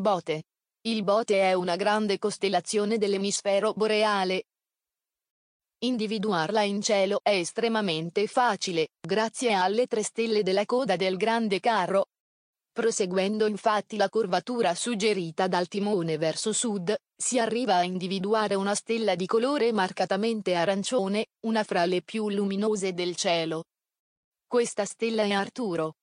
Bote. Il Bote è una grande costellazione dell'emisfero boreale. Individuarla in cielo è estremamente facile, grazie alle 3 stelle della coda del Grande Carro. Proseguendo infatti la curvatura suggerita dal timone verso sud, si arriva a individuare una stella di colore marcatamente arancione, una fra le più luminose del cielo. Questa stella è Arturo.